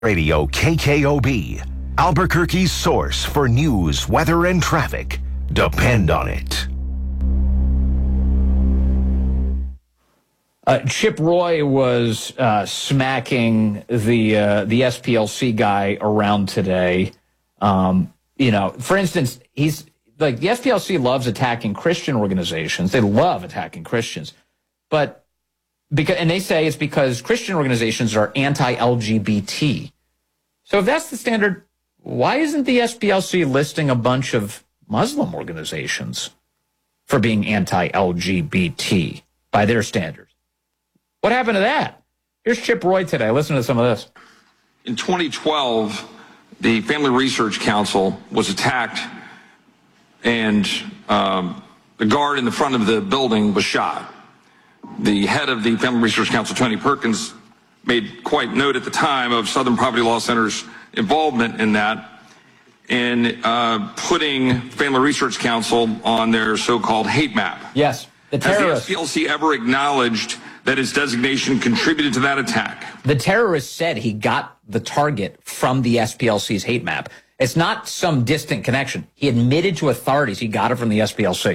Radio KKOB, Albuquerque's source for news, weather, and traffic. Depend on it. Chip Roy was smacking the SPLC guy around today. For instance, he's like, the SPLC loves attacking Christian organizations. They love attacking Christians, and they say it's because Christian organizations are anti-LGBT. So if that's the standard, why isn't the SPLC listing a bunch of Muslim organizations for being anti-LGBT by their standards? What happened to that? Here's Chip Roy today. Listen to some of this. In 2012, the Family Research Council was attacked, and the guard in the front of the building was shot. The head of the Family Research Council, Tony Perkins, made quite note at the time of Southern Poverty Law Center's involvement in that, and putting Family Research Council on their so-called hate map. Yes, the terrorists. Has the SPLC ever acknowledged that his designation contributed to that attack? The terrorist said he got the target from the SPLC's hate map. It's not some distant connection. He admitted to authorities he got it from the SPLC.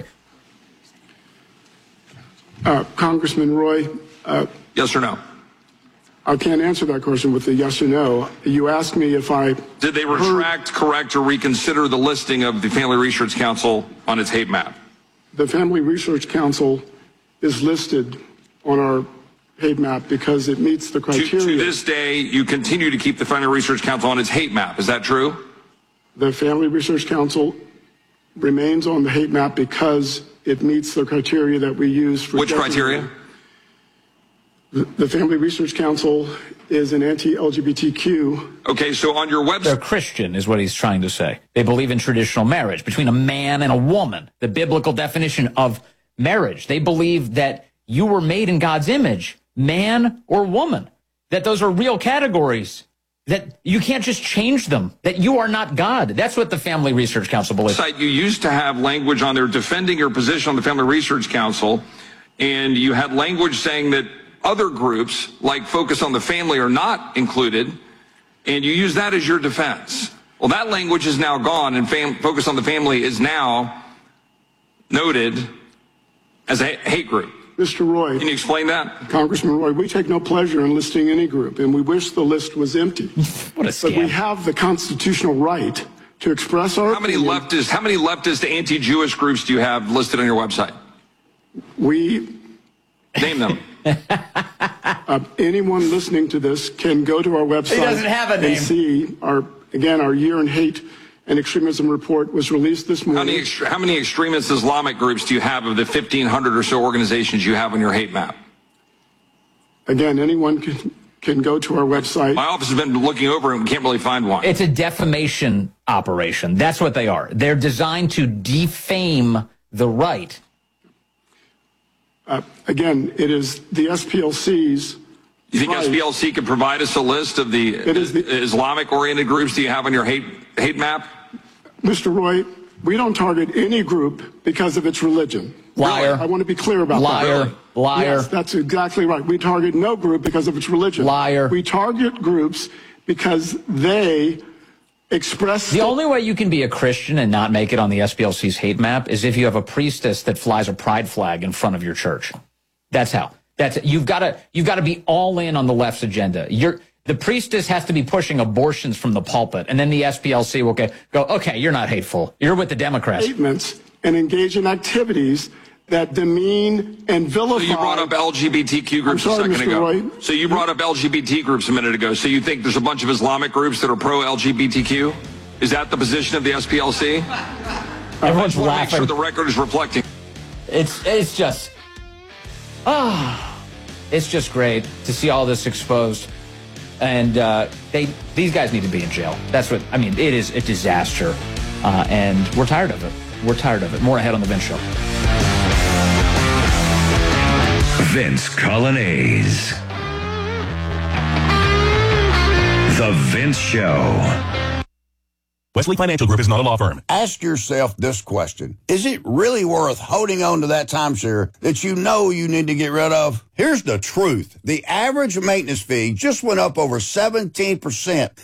Congressman Roy. Yes or no? I can't answer that question with a yes or no. You asked me if I... Did they retract, correct, or reconsider the listing of the Family Research Council on its hate map? The Family Research Council is listed on our hate map because it meets the criteria. To this day, you continue to keep the Family Research Council on its hate map. Is that true? The Family Research Council remains on the hate map because it meets the criteria that we use for... Which criteria? The Family Research Council is an anti-LGBTQ. Okay, so on your website... They're Christian, is what he's trying to say. They believe in traditional marriage between a man and a woman, the biblical definition of marriage. They believe that you were made in God's image, man or woman, that those are real categories, that you can't just change them, that you are not God. That's what the Family Research Council believes. You used to have language on there defending your position on the Family Research Council, and you had language saying that other groups, like Focus on the Family, are not included, and you use that as your defense. Well, that language is now gone, and Focus on the Family is now noted as a hate group. Mr. Roy. Can you explain that? Congressman Roy, we take no pleasure in listing any group, and we wish the list was empty. What a scam. But we have the constitutional right to express our opinion. How many leftist anti-Jewish groups do you have listed on your website? Name them. Anyone listening to this can go to our website. He doesn't have a name. And see our year in hate and extremism report was released this morning. How many extremist Islamic groups do you have of the 1,500 or so organizations you have on your hate map? Again, anyone can go to our website. My office has been looking over and we can't really find one. It's a defamation operation. That's what they are. They're designed to defame the right. Again, it is the SPLC's. You think SPLC could provide us a list of the Islamic-oriented groups do you have on your hate map? Mr. Roy, we don't target any group because of its religion. Liar. I want to be clear about that. Liar. Yes, that's exactly right. We target no group because of its religion. Liar. We target groups because they express... The only way you can be a Christian and not make it on the SPLC's hate map is if you have a priestess that flies a pride flag in front of your church. That's how. You've got to be all in on the left's agenda. The priestess has to be pushing abortions from the pulpit, and then the SPLC will go, okay, you're not hateful. You're with the Democrats. Statements and engage in activities that demean and vilify... So you brought up LGBTQ groups a second ago. Roy. So you brought up LGBT groups a minute ago. So you think there's a bunch of Islamic groups that are pro-LGBTQ? Is that the position of the SPLC? Everyone's laughing. Make sure the record is reflecting. It's just... it's just great to see all this exposed. And these guys need to be in jail. That's what, I mean, it is a disaster. And we're tired of it. We're tired of it. More ahead on The Vince Show. Vince Colonnese. The Vince Show. Wesley Financial Group is not a law firm. Ask yourself this question. Is it really worth holding on to that timeshare that you know you need to get rid of? Here's the truth. The average maintenance fee just went up over 17%.